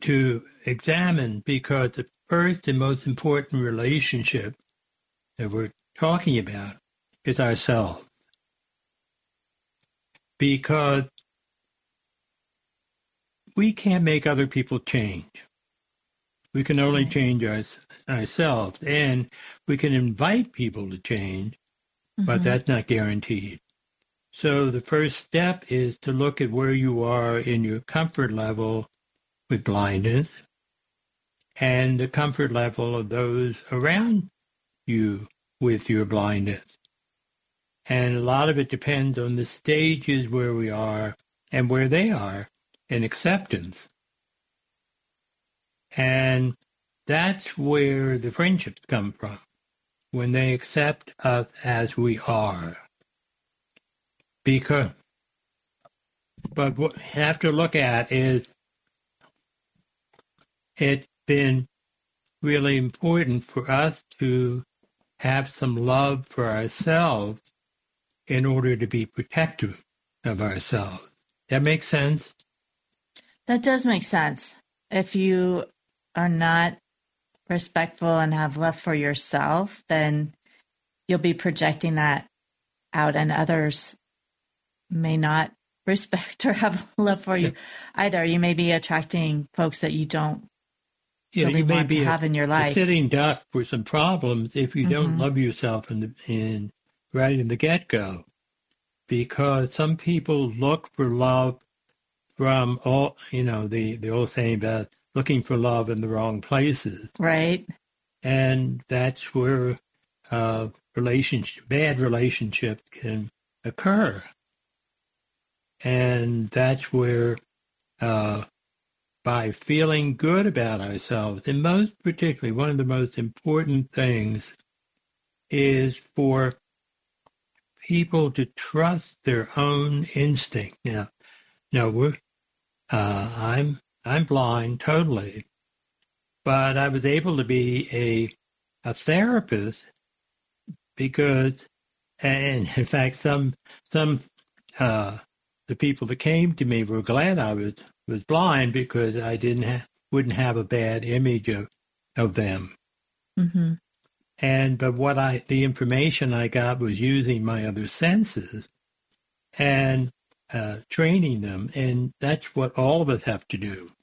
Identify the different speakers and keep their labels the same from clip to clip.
Speaker 1: to examine, because the first and most important relationship that we're talking about is ourselves. Because we can't make other people change. We can only change ourselves, and we can invite people to change, but that's not guaranteed. So the first step is to look at where you are in your comfort level with blindness and the comfort level of those around you with your blindness. And a lot of it depends on the stages where we are and where they are in acceptance. And that's where the friendships come from, when they accept us as we are. But what we have to look at is, it's been really important for us to have some love for ourselves in order to be protective of ourselves. That makes sense?
Speaker 2: That does make sense. If you are not respectful and have love for yourself, then you'll be projecting that out, and others may not respect or have love for you either. You may be attracting folks that you don't really
Speaker 1: you may
Speaker 2: want
Speaker 1: be
Speaker 2: to have in your life.
Speaker 1: A sitting duck for some problems if you don't love yourself right in the get-go. Because some people look for love from all, the old saying about looking for love in the wrong places.
Speaker 2: Right.
Speaker 1: And that's where bad relationships can occur. And that's where, by feeling good about ourselves, and most particularly, one of the most important things is for people to trust their own instinct. I'm blind totally, but I was able to be a therapist because, and in fact, some the people that came to me were glad I was blind, because I wouldn't have a bad image of them.
Speaker 2: Mm-hmm.
Speaker 1: But the information I got was using my other senses and training them, and that's what all of us have to do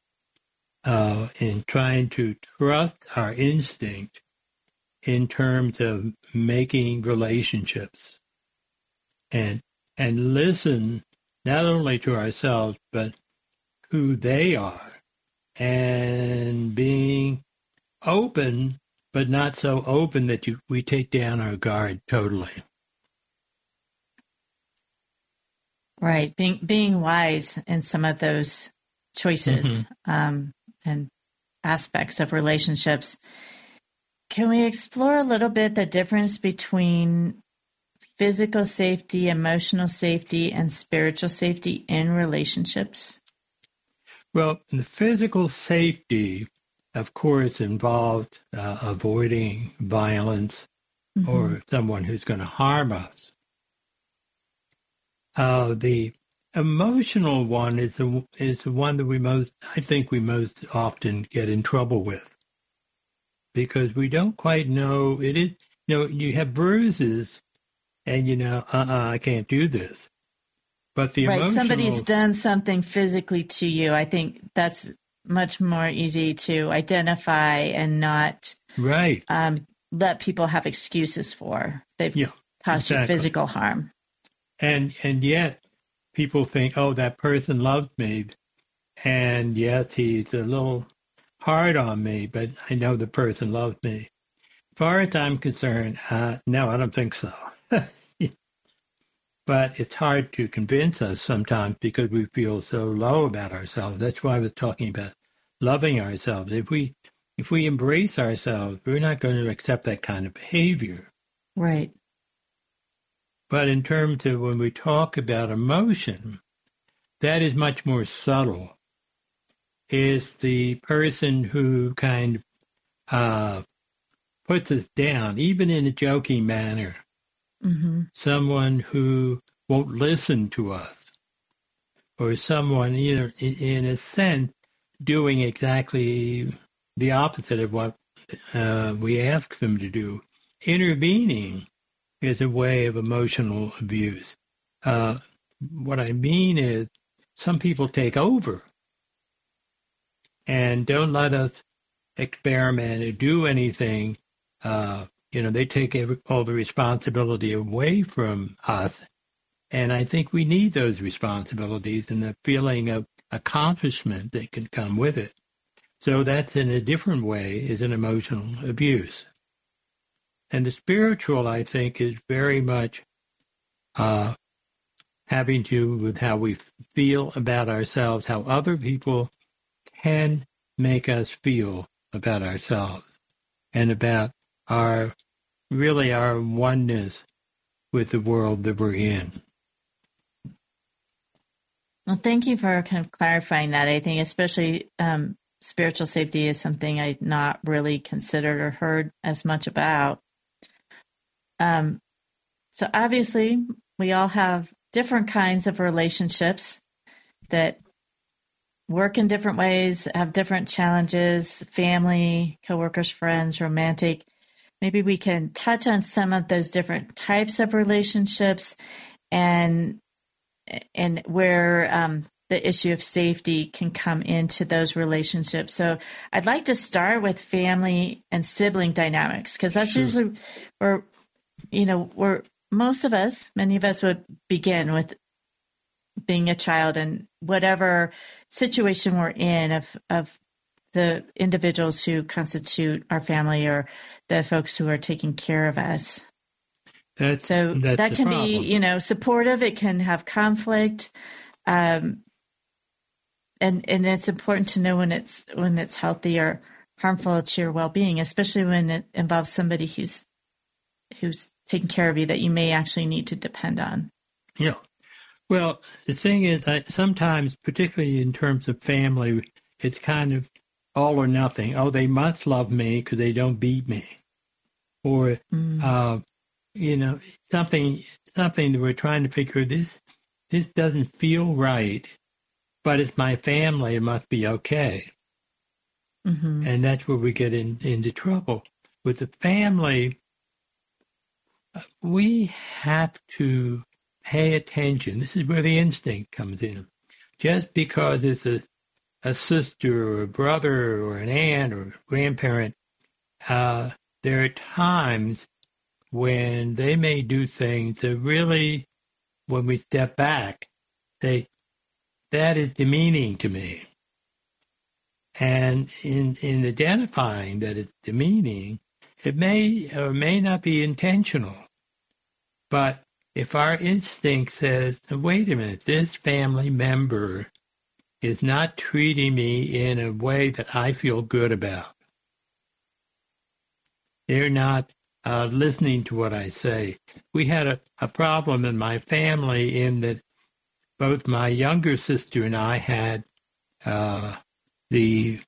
Speaker 1: in trying to trust our instinct in terms of making relationships, and listen not only to ourselves but who they are, and being open, but not so open that we take down our guard totally.
Speaker 2: Right. Being wise in some of those choices and aspects of relationships. Can we explore a little bit the difference between physical safety, emotional safety, and spiritual safety in relationships?
Speaker 1: Well, the physical safety, of course, involved avoiding violence or someone who's going to harm us. The emotional one is the one that I think we most often get in trouble with, because we don't quite know. It is, you have bruises, and I can't do this. But the emotional,
Speaker 2: somebody's done something physically to you. I think that's much more easy to identify and not let people have excuses for. They've caused you physical harm.
Speaker 1: And yet people think, oh, that person loves me, and yes, he's a little hard on me, but I know the person loves me. As far as I'm concerned, no, I don't think so. But it's hard to convince us sometimes because we feel so low about ourselves. That's why I was talking about loving ourselves. If we embrace ourselves, we're not going to accept that kind of behavior.
Speaker 2: Right.
Speaker 1: But in terms of when we talk about emotion, that is much more subtle. Is the person who kind of puts us down, even in a joking manner. Someone who won't listen to us, or someone, in a sense, doing exactly the opposite of what we ask them to do. Intervening is a way of emotional abuse. What I mean is some people take over and don't let us experiment or do anything. They take all the responsibility away from us. And I think we need those responsibilities and the feeling of accomplishment that can come with it. So that's in a different way is an emotional abuse. And the spiritual, I think, is very much having to do with how we feel about ourselves, how other people can make us feel about ourselves, and about our oneness with the world that we're in.
Speaker 2: Well, thank you for kind of clarifying that. I think especially spiritual safety is something I'd not really considered or heard as much about. So obviously, we all have different kinds of relationships that work in different ways, have different challenges, family, coworkers, friends, romantic. Maybe we can touch on some of those different types of relationships and where the issue of safety can come into those relationships. So I'd like to start with family and sibling dynamics, because that's usually where, many of us would begin with being a child, and whatever situation we're in of the individuals who constitute our family or the folks who are taking care of us.
Speaker 1: That's
Speaker 2: that can be, supportive. It can have conflict. And it's important to know when it's healthy or harmful to your well-being, especially when it involves somebody who's taking care of you that you may actually need to depend on.
Speaker 1: Yeah. Well, the thing is, sometimes, particularly in terms of family, it's kind of all or nothing. Oh, they must love me because they don't beat me. Or, something that we're trying to figure, this doesn't feel right, but it's my family, it must be okay.
Speaker 2: Mm-hmm.
Speaker 1: And that's where we get into trouble. With the family, we have to pay attention. This is where the instinct comes in. Just because it's a sister or a brother or an aunt or a grandparent, there are times when they may do things that really, when we step back, say, that is demeaning to me. And in identifying that it's demeaning, it may or may not be intentional. But if our instinct says, wait a minute, this family member is not treating me in a way that I feel good about. They're not listening to what I say. We had a problem in my family in that both my younger sister and I had the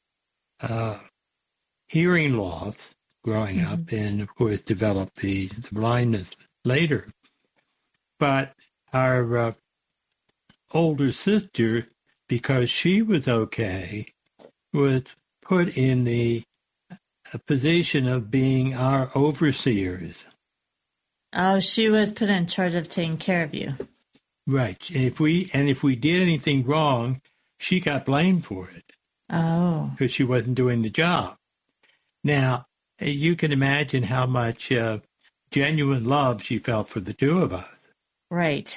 Speaker 1: hearing loss growing up, and of course developed the blindness later. But our older sister, because she was okay, was put in the position of being our overseers.
Speaker 2: Oh, she was put in charge of taking care of you.
Speaker 1: Right. And if we did anything wrong, she got blamed for it.
Speaker 2: Oh.
Speaker 1: Because she wasn't doing the job. Now, you can imagine how much genuine love she felt for the two of us.
Speaker 2: Right.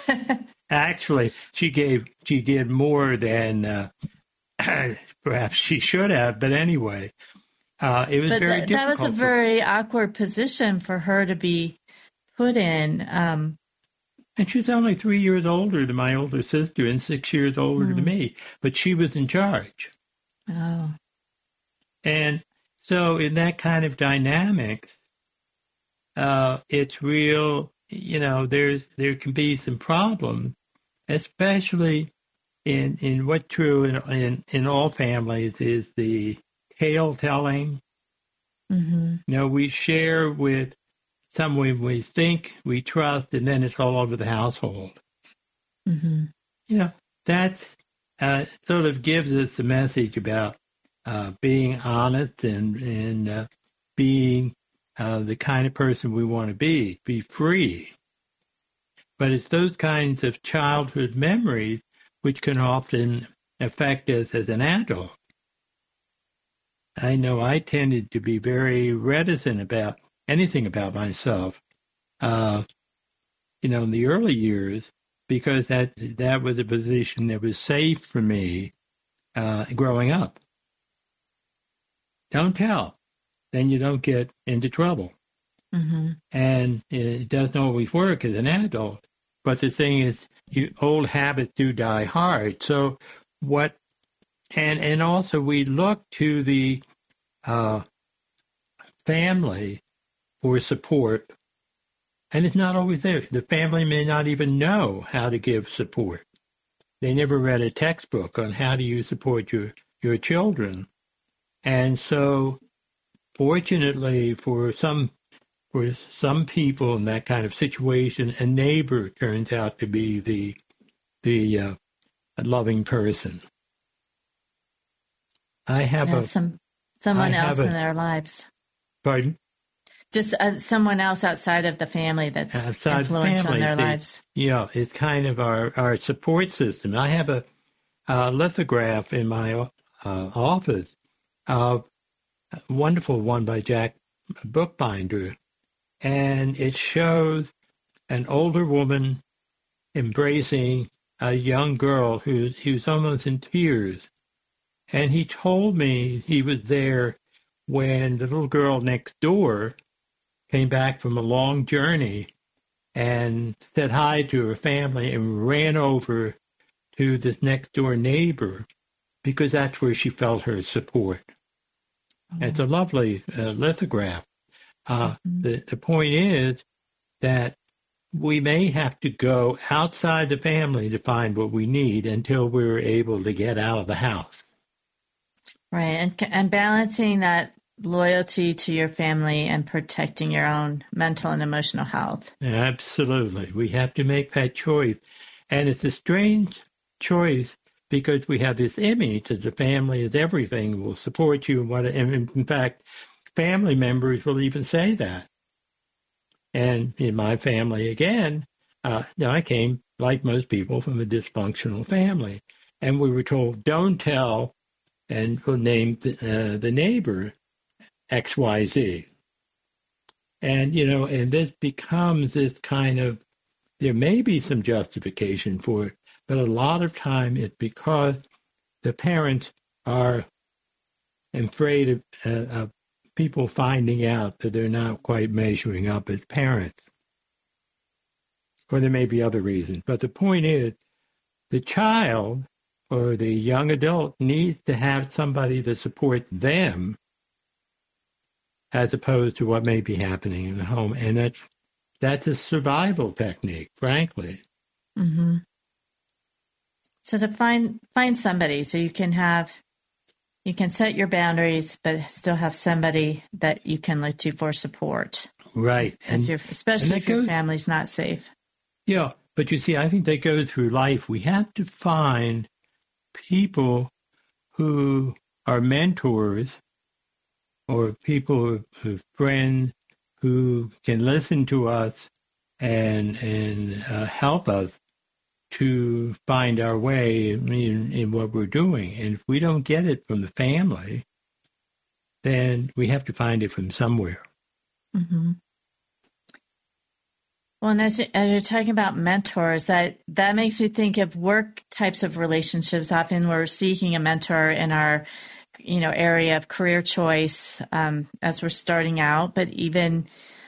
Speaker 1: She did more than perhaps she should have, but anyway, it was very difficult.
Speaker 2: That was a very awkward position for her to be put in.
Speaker 1: And she's only 3 years older than my older sister and 6 years older than me, but she was in charge.
Speaker 2: Oh.
Speaker 1: And so in that kind of dynamics, it's real, there can be some problems, especially in what's true in all families is the tale telling.
Speaker 2: Mm-hmm.
Speaker 1: We share with someone we think we trust, and then it's all over the household.
Speaker 2: Mm-hmm.
Speaker 1: That's sort of gives us a message about being honest and being the kind of person we want to be free. But it's those kinds of childhood memories which can often affect us as an adult. I know I tended to be very reticent about anything about myself, in the early years, because that was a position that was safe for me growing up. Don't tell. Then you don't get into trouble.
Speaker 2: Mm-hmm.
Speaker 1: And it doesn't always work as an adult. But the thing is, old habits do die hard. So and also we look to the family for support, and it's not always there. The family may not even know how to give support. They never read a textbook on how do you support your children. And so, fortunately, for some people in that kind of situation, a neighbor turns out to be the loving person. I have
Speaker 2: someone else in their lives.
Speaker 1: Pardon?
Speaker 2: Just someone else outside of the family that's influential in their lives.
Speaker 1: Yeah, it's kind of our support system. I have a lithograph in my office, a wonderful one by Jack Bookbinder, and it shows an older woman embracing a young girl who's almost in tears. And he told me he was there when the little girl next door came back from a long journey and said hi to her family and ran over to this next door neighbor because that's where she felt her support. Mm-hmm. It's a lovely lithograph. The point is that we may have to go outside the family to find what we need until we're able to get out of the house.
Speaker 2: Right, and balancing that loyalty to your family and protecting your own mental and emotional health.
Speaker 1: Absolutely. We have to make that choice. And it's a strange choice because we have this image that the family is everything, will support you. And in fact, family members will even say that. And in my family, again, I came, like most people, from a dysfunctional family. And we were told, don't tell, and we'll name the neighbor XYZ. And, and this becomes this kind of, there may be some justification for it, but a lot of time it's because the parents are afraid of people finding out that they're not quite measuring up as parents. Or there may be other reasons. But the point is, the child or the young adult needs to have somebody to support them as opposed to what may be happening in the home. And that's a survival technique, frankly.
Speaker 2: Mm-hmm. So to find somebody so you can set your boundaries, but still have somebody that you can look to for support.
Speaker 1: Right.
Speaker 2: Especially if your family's not safe.
Speaker 1: Yeah. But you see, I think they go through life. We have to find people who are mentors or people who friends who can listen to us and help us to find our way in what we're doing. And if we don't get it from the family, then we have to find it from somewhere.
Speaker 2: Mm-hmm. Well, and as you're talking about mentors, that makes me think of work types of relationships. Often we're seeking a mentor in our, area of career choice as we're starting out. But even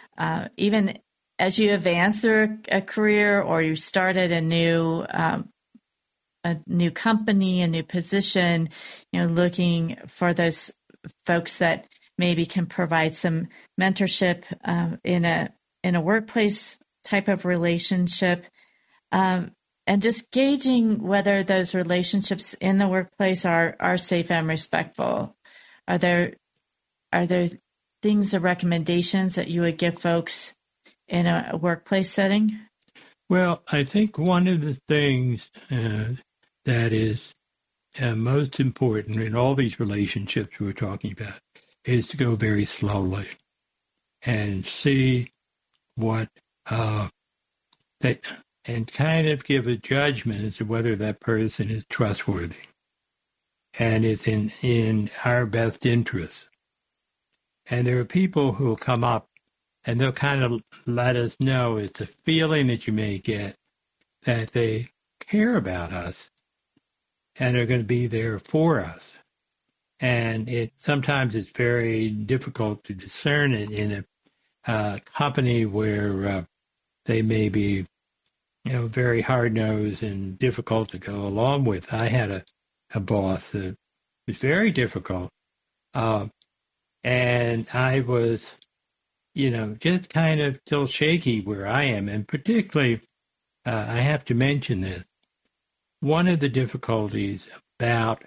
Speaker 2: as you advance through a career or you started a new company, a new position, looking for those folks that maybe can provide some mentorship in a workplace type of relationship, and just gauging whether those relationships in the workplace are safe and respectful. Are there things or recommendations that you would give folks in a workplace setting?
Speaker 1: Well, I think one of the things that is most important in all these relationships we're talking about is to go very slowly and see what that, and kind of give a judgment as to whether that person is trustworthy and is in our best interest. And there are people who will come up and they'll kind of let us know it's a feeling that you may get that they care about us and are going to be there for us. And sometimes it's very difficult to discern it in a company where they may be, very hard-nosed and difficult to go along with. I had a boss that was very difficult, and I was, just kind of still shaky where I am. And particularly, I have to mention this, one of the difficulties about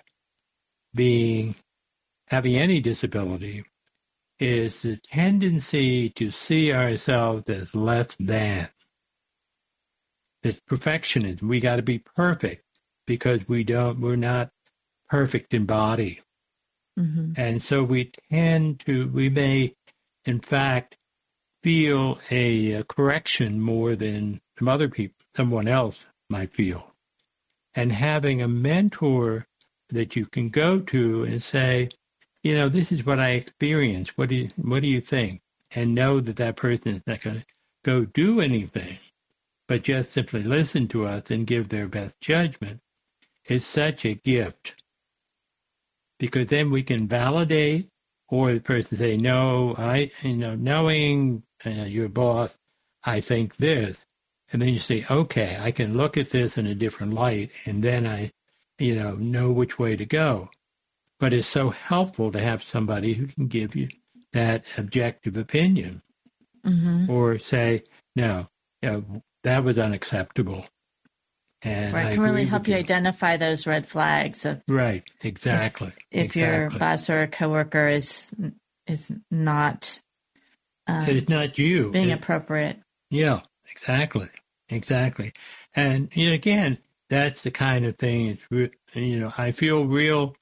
Speaker 1: having any disability is the tendency to see ourselves as less than. It's perfectionism. We got to be perfect because we're not perfect in body. Mm-hmm. And so we may, in fact, feel a correction more than someone else might feel. And having a mentor that you can go to and say, this is what I experienced. What do you think? And know that person is not going to go do anything, but just simply listen to us and give their best judgment is such a gift. Because then we can validate, or the person say, no, knowing your boss, I think this. And then you say, okay, I can look at this in a different light, and then I, know which way to go. But it's so helpful to have somebody who can give you that objective opinion, mm-hmm. or say, no, that was unacceptable. And
Speaker 2: right, can really help you identify those red flags of
Speaker 1: right, exactly.
Speaker 2: If your boss or a coworker is not
Speaker 1: it's not you
Speaker 2: being appropriate.
Speaker 1: Yeah, exactly. And again, that's the kind of thing. It's I feel real.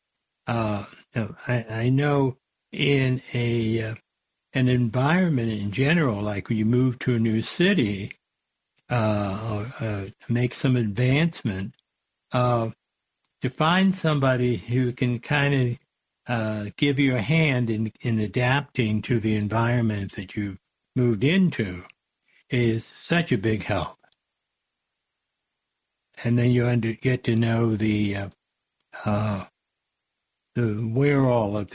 Speaker 1: I know in an environment in general, like when you move to a new city. Or make some advancement, to find somebody who can kind of give you a hand in adapting to the environment that you moved into is such a big help. And then you get to know the where-all of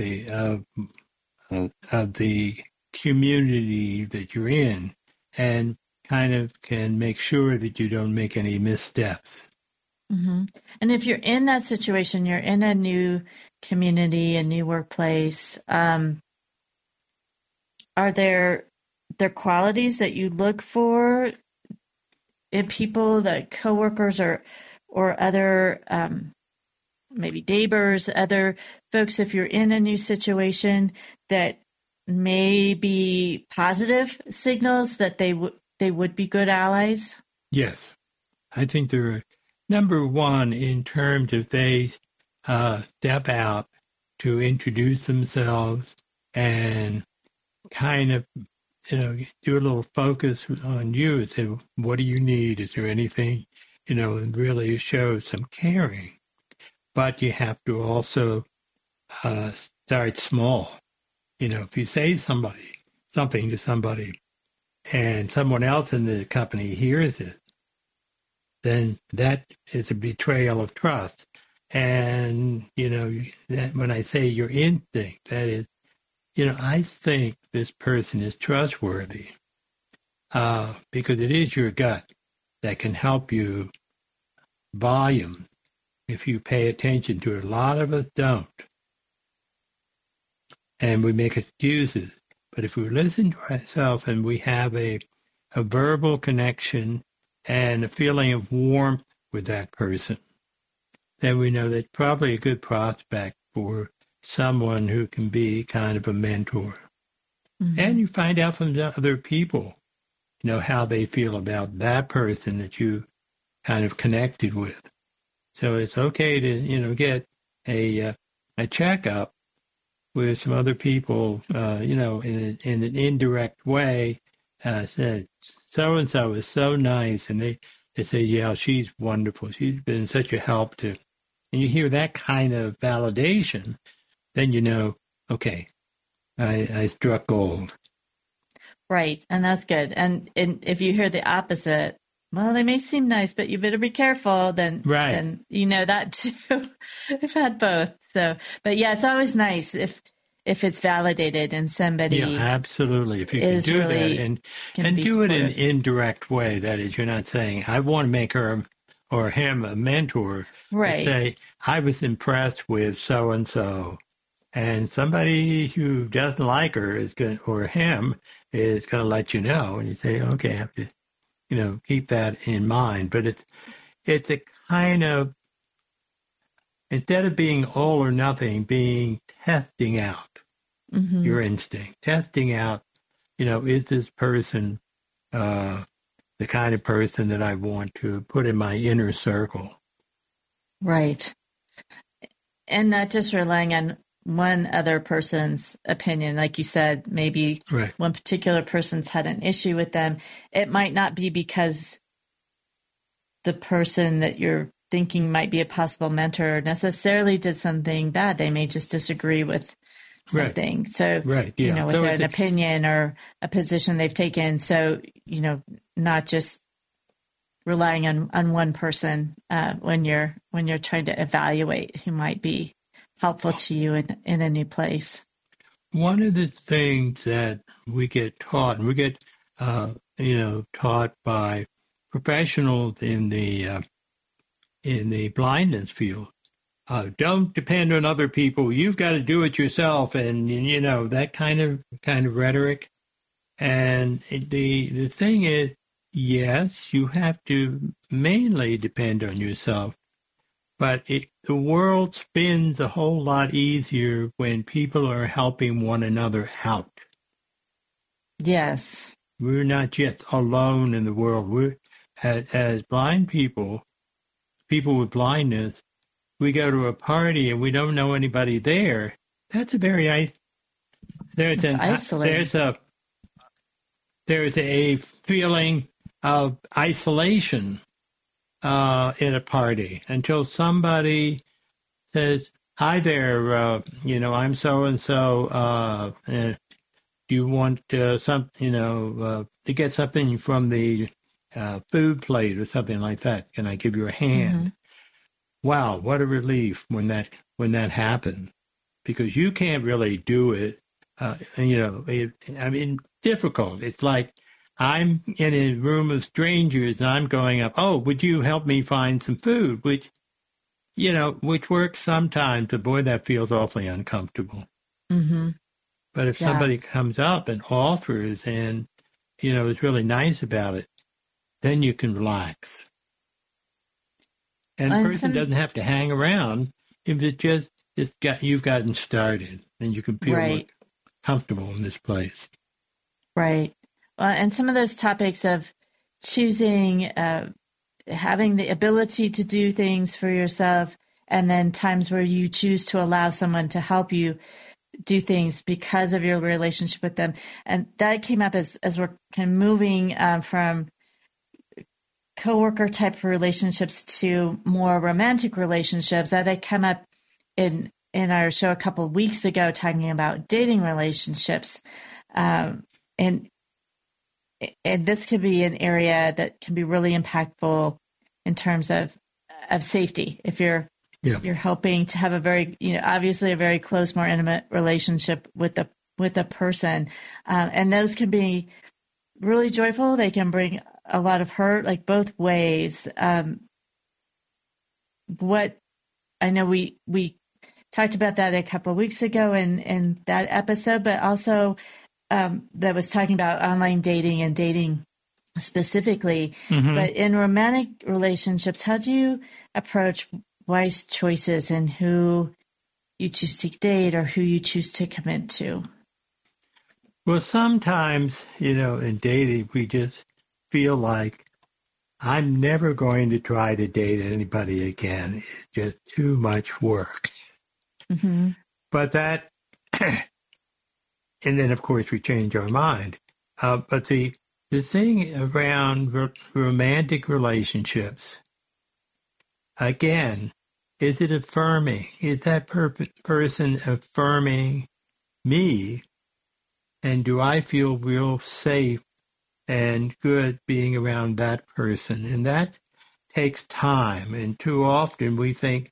Speaker 1: the community that you're in, and kind of can make sure that you don't make any missteps.
Speaker 2: Mm-hmm. And if you're in that situation, you're in a new community, a new workplace, are there qualities that you look for in people, that coworkers or other maybe neighbors, other folks, if you're in a new situation, that may be positive signals that they would be good allies?
Speaker 1: Yes. I think they're number one in terms of they step out to introduce themselves and kind of, do a little focus on you and say, what do you need? Is there anything, and really show some caring. But you have to also start small. If you say something to somebody, and someone else in the company hears it, then that is a betrayal of trust. And, that when I say your instinct, that is, I think this person is trustworthy, because it is your gut that can help you volume if you pay attention to it. A lot of us don't. And we make excuses. But if we listen to ourselves and we have a verbal connection and a feeling of warmth with that person, then we know that's probably a good prospect for someone who can be kind of a mentor. Mm-hmm. And you find out from the other people, how they feel about that person that you kind of connected with. So it's okay to, get a checkup with some other people, in an indirect way, said so and so is so nice, and they say, yeah, she's wonderful. She's been such a help to, and you hear that kind of validation, then you know, okay, I struck gold.
Speaker 2: Right, and that's good. And if you hear the opposite, well, they may seem nice, but you better be careful. Then you know that too. I've had both. So, but yeah, it's always nice if it's validated and somebody
Speaker 1: absolutely. If you can do
Speaker 2: really
Speaker 1: that and do it in an indirect way, that is, you're not saying I want to make her or him a mentor.
Speaker 2: Right.
Speaker 1: Say I was impressed with so and so, and somebody who doesn't like her is going or him is going to let you know, and you say, okay, I have to, keep that in mind. But it's a kind of, instead of being all or nothing, being testing out your instinct, testing out, is this person the kind of person that I want to put in my inner circle?
Speaker 2: Right. And not just relying on one other person's opinion. Like you said, maybe one particular person's had an issue with them. It might not be because the person that you're thinking might be a possible mentor necessarily did something bad. They may just disagree with something. So, with an opinion or a position they've taken. So, not just relying on one person when you're trying to evaluate who might be helpful to you in a new place.
Speaker 1: One of the things that we get taught, and we get, taught by professionals in the blindness field, don't depend on other people. You've got to do it yourself, and that kind of rhetoric. And the thing is, yes, you have to mainly depend on yourself. But the world spins a whole lot easier when people are helping one another out.
Speaker 2: Yes.
Speaker 1: We're not just alone in the world. We're, as blind people with blindness, we go to a party and we don't know anybody there. That's a very isolating. There's a feeling of isolation in a party until somebody says, "Hi there, I'm so and so. Do you want to get something from the food plate or something like that? Can I give you a hand?" Mm-hmm. Wow, what a relief when that happens, because you can't really do it. Difficult. It's like I'm in a room of strangers and I'm going up, "Oh, would you help me find some food?" Which works sometimes, but boy, that feels awfully uncomfortable.
Speaker 2: Mm-hmm.
Speaker 1: But if somebody comes up and offers and, is really nice about it, then you can relax. And the person doesn't have to hang around if you've gotten started and you can feel more comfortable in this place.
Speaker 2: Right. Well, and some of those topics of choosing, having the ability to do things for yourself, and then times where you choose to allow someone to help you do things because of your relationship with them. And that came up as we're kind of moving from coworker type of relationships to more romantic relationships. That had come up in our show a couple of weeks ago, talking about dating relationships. And this could be an area that can be really impactful in terms of safety. If you're hoping to have a very, obviously a very close, more intimate relationship with a person, and those can be really joyful. They can bring a lot of hurt, like both ways. What I know we talked about that a couple of weeks ago in that episode, but also that was talking about online dating and dating specifically. Mm-hmm. But in romantic relationships, how do you approach wise choices in who you choose to date or who you choose to commit to?
Speaker 1: Well, sometimes, in dating, we just feel like I'm never going to try to date anybody again. It's just too much work.
Speaker 2: Mm-hmm.
Speaker 1: But that, and then of course we change our mind. But the thing around romantic relationships, again, is it affirming? Is that person affirming me? And do I feel real safe and good being around that person? And that takes time. And too often we think,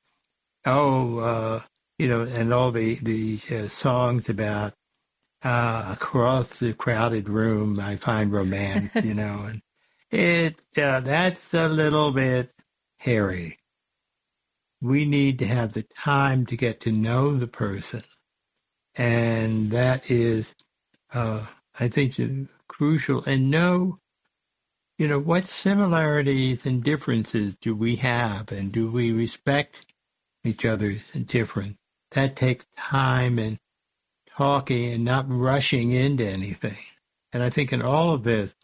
Speaker 1: and all the songs about across the crowded room, I find romance, and that's a little bit hairy. We need to have the time to get to know the person. And that is, I think, crucial. And know, what similarities and differences do we have? And do we respect each other's difference? That takes time and talking and not rushing into anything. And I think in all of this,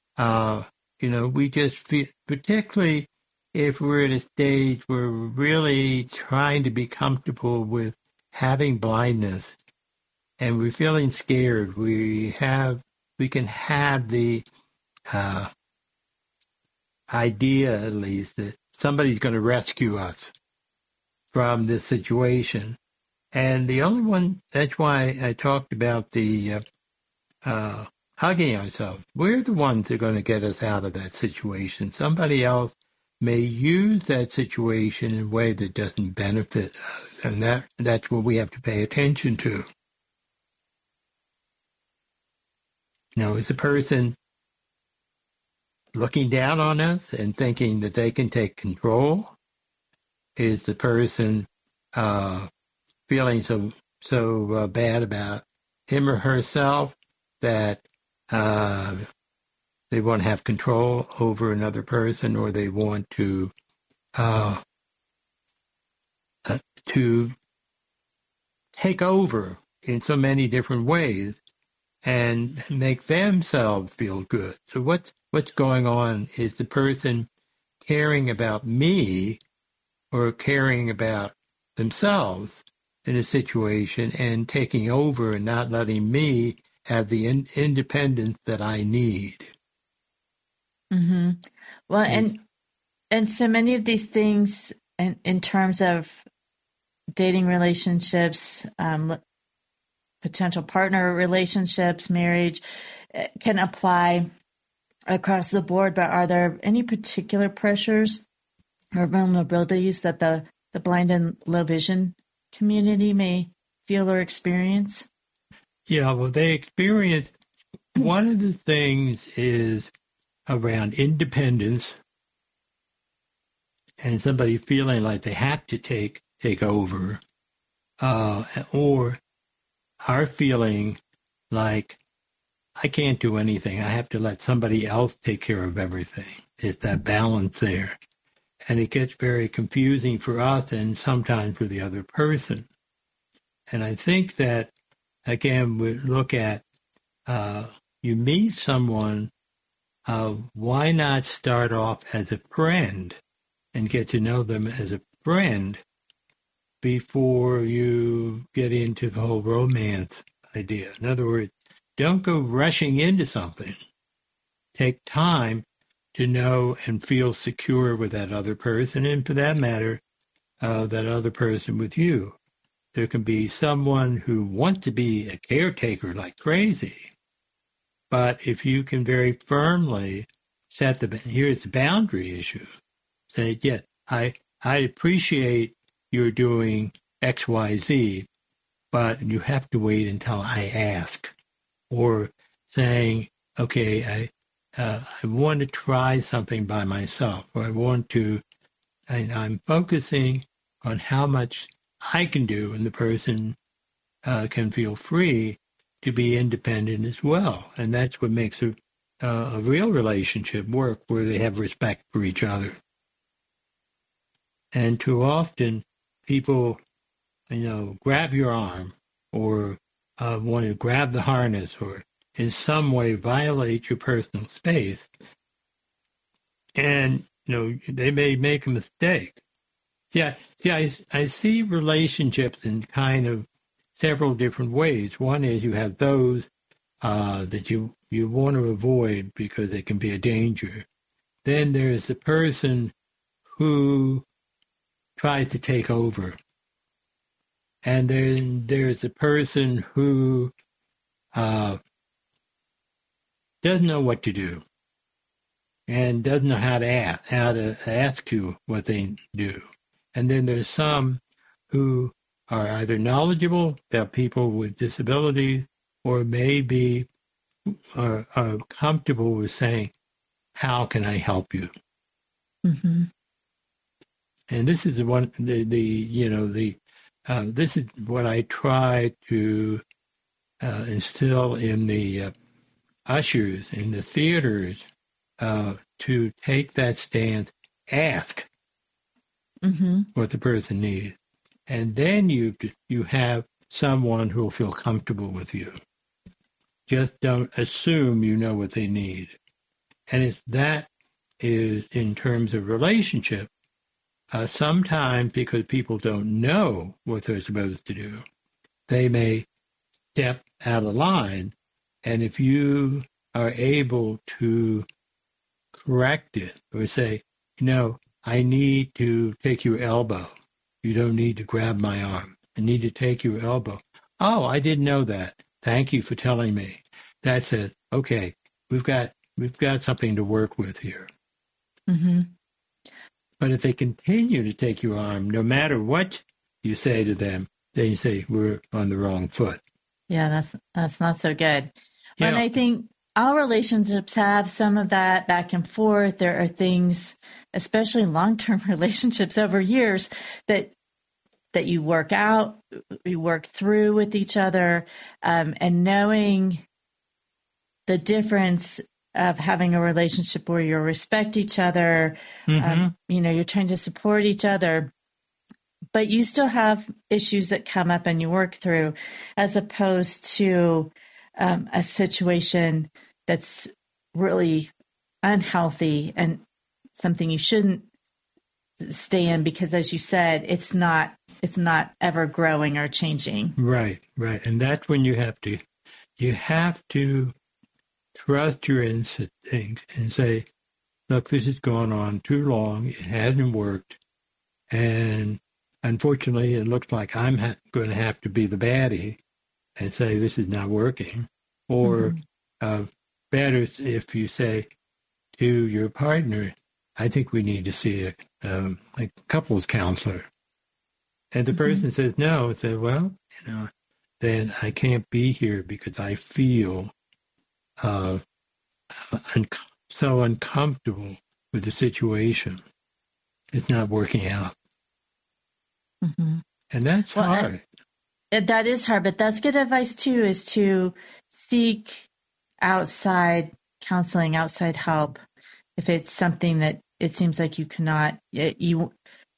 Speaker 1: we just feel, particularly if we're at a stage where we're really trying to be comfortable with having blindness and we're feeling scared, we can have the idea, at least, that somebody's going to rescue us from this situation. And the only one, that's why I talked about the hugging ourselves. We're the ones that are going to get us out of that situation. Somebody else may use that situation in a way that doesn't benefit us. And that's what we have to pay attention to. Is the person looking down on us and thinking that they can take control? Is the person feeling so bad about him or herself that they want to have control over another person, or they want to take over in so many different ways and make themselves feel good? So what's going on? Is the person caring about me or caring about themselves in a situation and taking over and not letting me have the independence that I need?
Speaker 2: Mm-hmm. Well, and so many of these things in terms of dating relationships, potential partner relationships, marriage, can apply across the board. But are there any particular pressures or vulnerabilities that the blind and low vision community may feel or experience?
Speaker 1: Yeah, well, they experience, one of the things is around independence and somebody feeling like they have to take over, or are feeling like I can't do anything. I have to let somebody else take care of everything. It's that balance there. And it gets very confusing for us and sometimes for the other person. And I think that, again, we look at, you meet someone, why not start off as a friend and get to know them as a friend before you get into the whole romance idea? In other words, don't go rushing into something. Take time to know and feel secure with that other person, and for that matter, that other person with you. There can be someone who wants to be a caretaker like crazy, but if you can very firmly set here's the boundary issue. Say, yeah, I appreciate you're doing X, Y, Z, but you have to wait until I ask. Or saying, okay, I want to try something by myself, or I want to, and I'm focusing on how much I can do, and the person can feel free to be independent as well. And that's what makes a real relationship work, where they have respect for each other. And too often, people, grab your arm or want to grab the harness or in some way violate your personal space. And, they may make a mistake, I see relationships in kind of several different ways. One is you have those that you want to avoid because they can be a danger. Then there's the person who tries to take over. And then there's the person who doesn't know what to do and doesn't know how to ask you what they do. And then there's some who are either knowledgeable about people with disabilities or maybe are comfortable with saying, how can I help you?
Speaker 2: Mm-hmm.
Speaker 1: And this is this is what I try to instill in the ushers in the theaters to take that stance, ask what the person needs, and then you have someone who will feel comfortable with you. Just don't assume you know what they need. And that is in terms of relationship. Sometimes because people don't know what they're supposed to do, they may step out of line. And if you are able to correct it or say, I need to take your elbow. You don't need to grab my arm. I need to take your elbow. Oh, I didn't know that. Thank you for telling me. That says, okay, we've got something to work with here.
Speaker 2: Mm-hmm.
Speaker 1: But if they continue to take your arm, no matter what you say to them, then you say, we're on the wrong foot.
Speaker 2: Yeah, that's not so good. And I think all relationships have some of that back and forth. There are things, especially long-term relationships over years, that you work out, you work through with each other, and knowing the difference of having a relationship where you respect each other, you're trying to support each other, but you still have issues that come up and you work through, as opposed to a situation that's really unhealthy and something you shouldn't stay in because, as you said, it's not ever growing or changing.
Speaker 1: Right. And that's when you have to trust your instincts and say, look, this has gone on too long. It hasn't worked. And unfortunately, it looks like I'm going to have to be the baddie and say, this is not working. Or better if you say to your partner, I think we need to see a couples counselor. And the person says no, and says, well, then I can't be here because I feel so uncomfortable with the situation. It's not working out. And that's hard.
Speaker 2: That is hard, but that's good advice too, is to seek outside counseling, outside help. If it's something that it seems like you cannot, the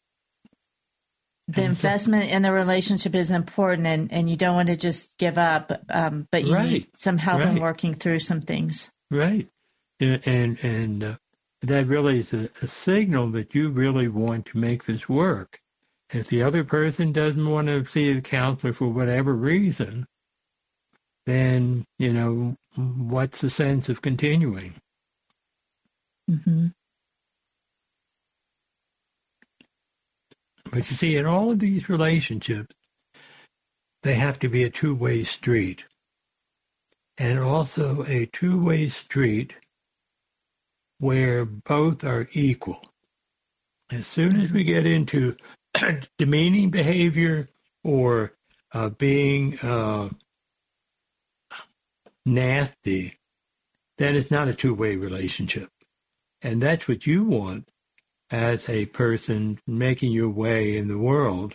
Speaker 2: investment in the relationship is important, and you don't want to just give up, but you need some help in working through some things. Right.
Speaker 1: And that really is a signal that you really want to make this work. If the other person doesn't want to see a counselor for whatever reason, then, what's the sense of continuing? But you see, in all of these relationships, they have to be a two-way street. And also a two-way street where both are equal. As soon as we get into demeaning behavior or being nasty, then it's not a two-way relationship. And that's what you want as a person making your way in the world,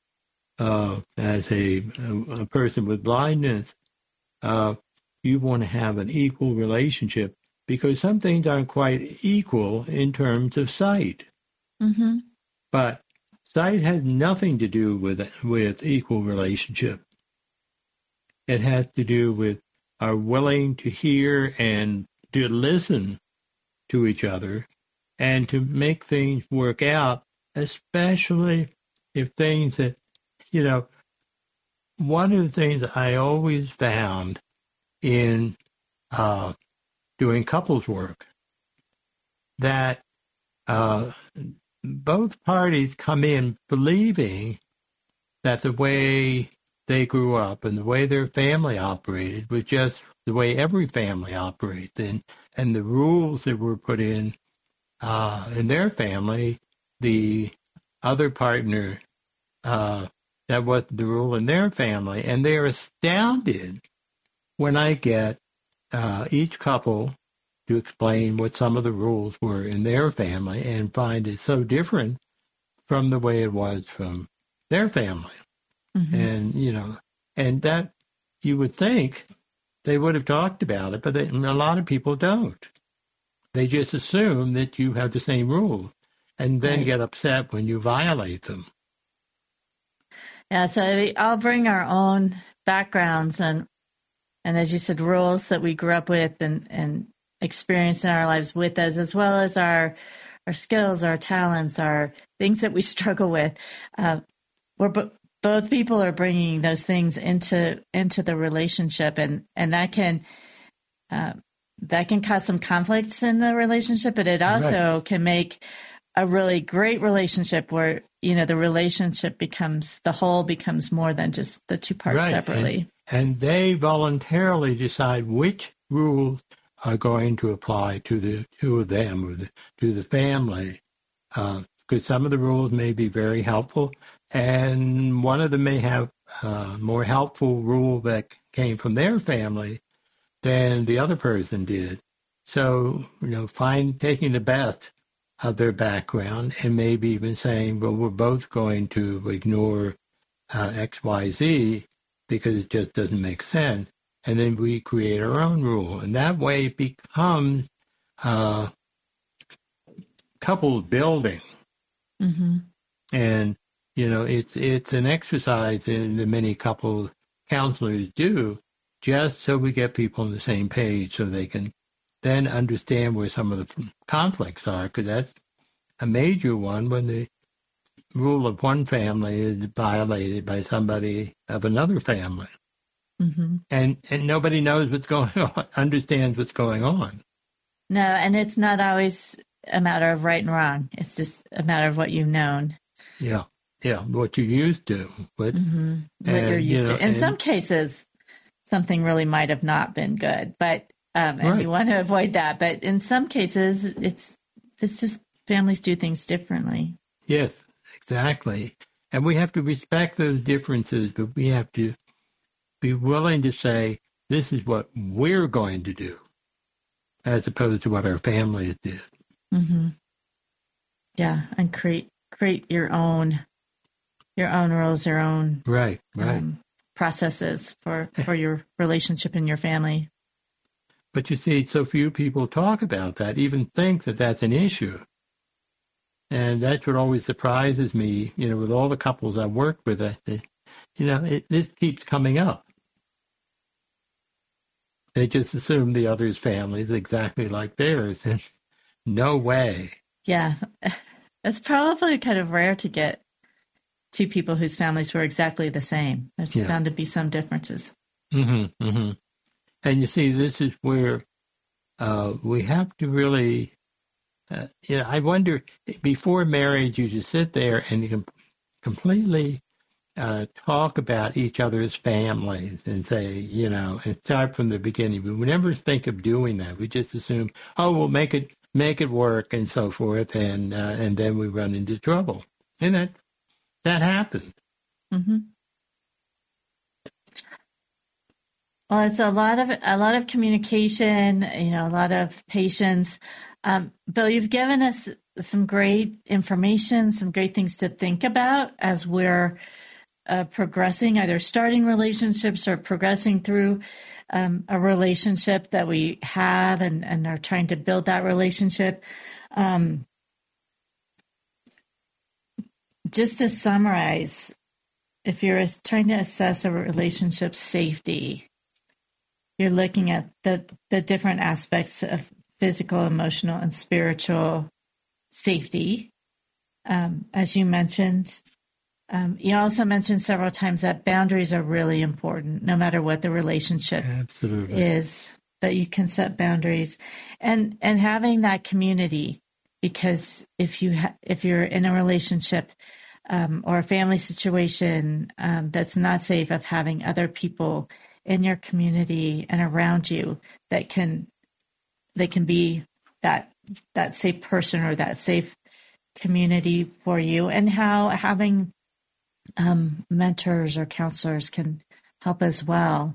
Speaker 1: as a person with blindness. You want to have an equal relationship because some things aren't quite equal in terms of sight. But sight has nothing to do with equal relationship. It has to do with our willing to hear and to listen to each other and to make things work out especially if things that, one of the things I always found in doing couples work, that both parties come in believing that the way they grew up and the way their family operated was just the way every family operates, and the rules that were put in their family, the other partner, that wasn't the rule in their family. And they're astounded when I get each couple to explain what some of the rules were in their family and find it so different from the way it was from their family. Mm-hmm. And, and that you would think they would have talked about it, but a lot of people don't. They just assume that you have the same rules and then get upset when you violate them.
Speaker 2: Yeah, so we all bring our own backgrounds and as you said, rules that we grew up with and experienced in our lives with us, as well as our skills, our talents, our things that we struggle with. Both people are bringing those things into the relationship, and that can cause some conflicts in the relationship, but it also can make a really great relationship where, the relationship the whole becomes more than just the two parts separately.
Speaker 1: And they voluntarily decide which rules are going to apply to the two of them or to the family. Because some of the rules may be very helpful, and one of them may have a more helpful rule that came from their family than the other person did. So, taking the best of their background and maybe even saying, well, we're both going to ignore X, Y, Z because it just doesn't make sense. And then we create our own rule. And that way it becomes couple building. Mm-hmm. And, it's an exercise that many couple counselors do just so we get people on the same page so they can then understand where some of the conflicts are, because that's a major one when the rule of one family is violated by somebody of another family. Mm-hmm. And nobody knows what's going on, understands what's going on.
Speaker 2: No, and it's not always a matter of right and wrong. It's just a matter of what you've known.
Speaker 1: Yeah, what you used to. What
Speaker 2: you're used to. In some cases, something really might have not been good, but and you want to avoid that. But in some cases, it's just families do things differently.
Speaker 1: Yes, exactly. And we have to respect those differences, but we have to be willing to say, this is what we're going to do, as opposed to what our families did.
Speaker 2: Mm-hmm. Yeah, and create your own rules, your own processes for your relationship and your family.
Speaker 1: But you see, so few people talk about that, even think that that's an issue. And that's what always surprises me, with all the couples I work with, this keeps coming up. They just assume the other's family is exactly like theirs, and no way.
Speaker 2: Yeah, it's probably kind of rare to get two people whose families were exactly the same. There's bound to be some differences.
Speaker 1: Mm-hmm, mm-hmm. And you see, this is where we have to really, I wonder, before marriage, you just sit there and you can completely talk about each other's families and say, and start from the beginning. We never think of doing that. We just assume, we'll make it work and so forth, and then we run into trouble. And that happens. Mm-hmm.
Speaker 2: Well, it's a lot of communication, a lot of patience. Bill, you've given us some great information, some great things to think about as we're progressing, either starting relationships or progressing through a relationship that we have and are trying to build that relationship. Just to summarize, if you're trying to assess a relationship's safety, you're looking at the different aspects of physical, emotional, and spiritual safety. as you mentioned. You also mentioned several times that boundaries are really important, no matter what the relationship is, that you can set boundaries and having that community, because if you're in a relationship or a family situation that's not safe, of having other people in your community and around you that can be that safe person or that safe community for you, and how having mentors or counselors can help as well.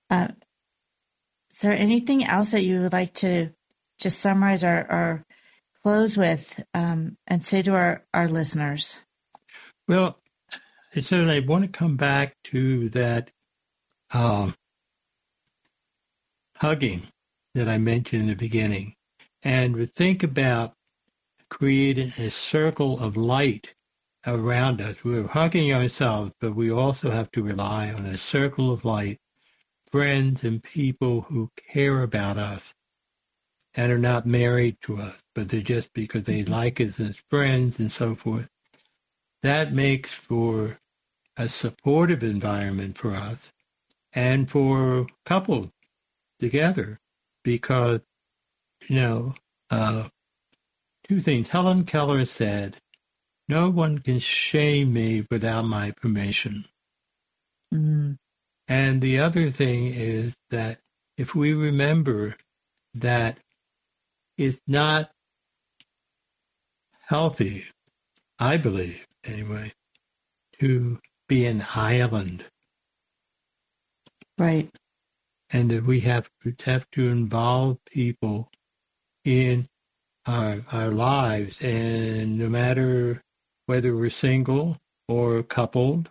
Speaker 2: Is there anything else that you would like to just summarize or close with and say to our listeners?
Speaker 1: Well, I certainly want to come back to that hugging that I mentioned in the beginning, and think about creating a circle of light around us. We're hugging ourselves, but we also have to rely on a circle of light, friends and people who care about us and are not married to us, but they're just because they like us as friends and so forth. That makes for a supportive environment for us and for couples together, because, two things. Helen Keller said, "No one can shame me without my permission." Mm-hmm. And the other thing is that if we remember that it's not healthy, I believe anyway, to be an island.
Speaker 2: Right.
Speaker 1: And that we have to involve people in our lives, and no matter whether we're single or coupled,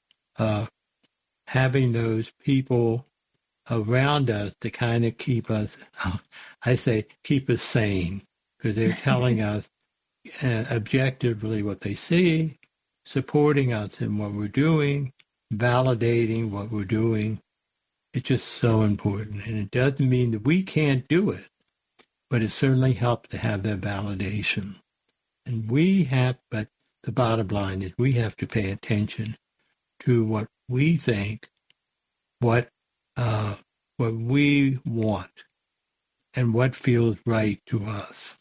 Speaker 1: having those people around us to kind of keep us, keep us sane, because they're telling us objectively what they see, supporting us in what we're doing, validating what we're doing. It's just so important. And it doesn't mean that we can't do it, but it certainly helps to have that validation. And but the bottom line is we have to pay attention to what we think, what we want, and what feels right to us.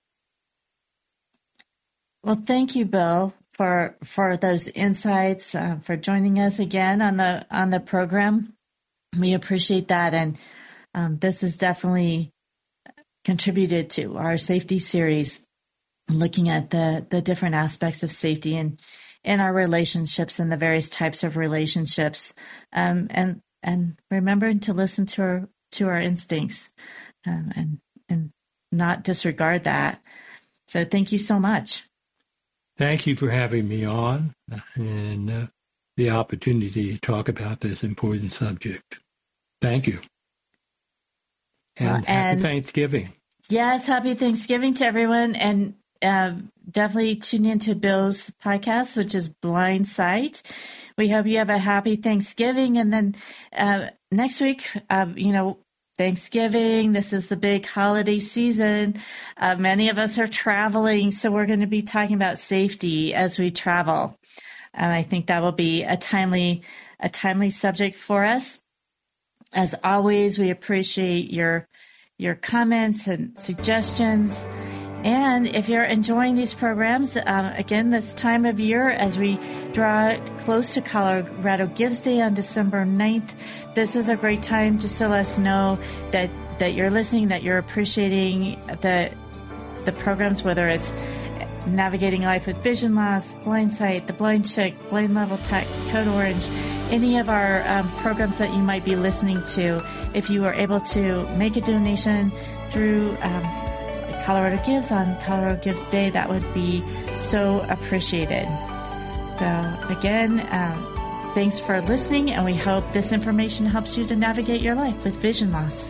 Speaker 2: Well, thank you, Bill, for those insights, for joining us again on the program. We appreciate that, and this has definitely contributed to our safety series, looking at the different aspects of safety in our relationships and the various types of relationships, and remembering to listen to our instincts, and not disregard that. So thank you so much.
Speaker 1: Thank you for having me on and the opportunity to talk about this important subject. Thank you. And happy Thanksgiving.
Speaker 2: Yes, happy Thanksgiving to everyone. And definitely tune into Bill's podcast, which is Blind Sight. We hope you have a happy Thanksgiving. And then next week, Thanksgiving, this is the big holiday season. Many of us are traveling, so we're going to be talking about safety as we travel. And I think that will be a timely subject for us. As always, we appreciate your comments and suggestions. And if you're enjoying these programs, again, this time of year, as we draw close to Colorado Gives Day on December 9th, this is a great time just to let us know that you're listening, that you're appreciating the programs, whether it's Navigating Life with Vision Loss, Blind Sight, The Blind Chick, Blind Level Tech, Code Orange, any of our programs that you might be listening to. If you are able to make a donation through Colorado Gives on Colorado Gives Day, that would be so appreciated. So again, thanks for listening, and we hope this information helps you to navigate your life with vision loss.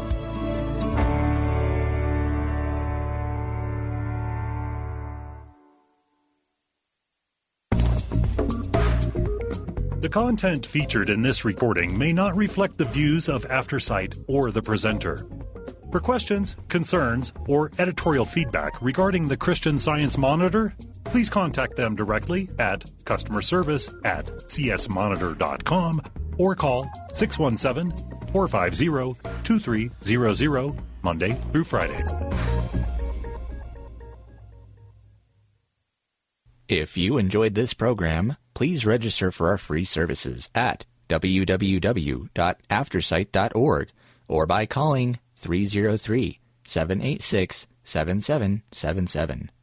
Speaker 3: The content featured in this recording may not reflect the views of AfterSight or the presenter. For questions, concerns, or editorial feedback regarding the Christian Science Monitor, please contact them directly at customerservice@csmonitor.com or call 617-450-2300 Monday through Friday.
Speaker 4: If you enjoyed this program, please register for our free services at www.aftersight.org or by calling 303-786-7777.